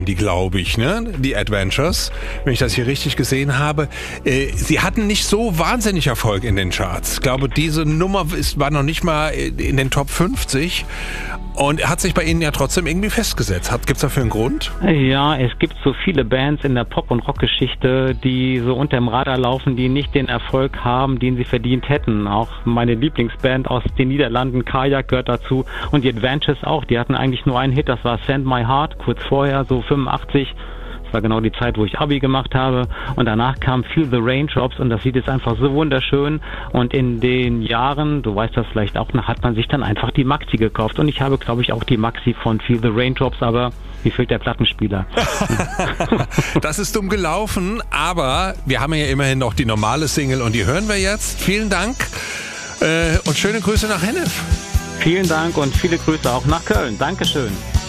Die glaube ich, ne? Die Adventures, wenn ich das hier richtig gesehen habe. Sie hatten nicht so wahnsinnig Erfolg in den Charts. Ich glaube, diese Nummer war noch nicht mal in den Top 50 und hat sich bei Ihnen ja trotzdem irgendwie festgesetzt. Gibt es dafür einen Grund? Ja, es gibt so viele Bands in der Pop- und Rockgeschichte, die so unterm Radar laufen, die nicht den Erfolg haben, den sie verdient hätten. Auch meine Lieblingsband aus den Niederlanden, Kajak, gehört dazu. Und die Adventures auch. Die hatten eigentlich nur einen Hit, das war Send My Heart, kurz vorher, so 85. Das war genau die Zeit, wo ich Abi gemacht habe. Und danach kam Feel the Raindrops und das Lied ist einfach so wunderschön. Und in den Jahren, du weißt das vielleicht auch noch, hat man sich dann einfach die Maxi gekauft. Und ich habe, glaube ich, auch die Maxi von Feel the Raindrops, aber mir fehlt der Plattenspieler. Das ist dumm gelaufen, aber wir haben ja immerhin noch die normale Single und die hören wir jetzt. Vielen Dank und schöne Grüße nach Hennef. Vielen Dank und viele Grüße auch nach Köln. Dankeschön.